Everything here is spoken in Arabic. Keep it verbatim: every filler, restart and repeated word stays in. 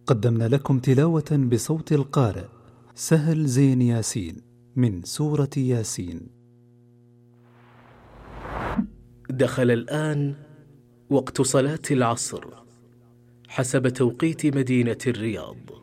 قدمنا لكم تلاوة بصوت القارئ سهل زين ياسين من سورة ياسين. دخل الآن وقت صلاة العصر حسب توقيت مدينة الرياض.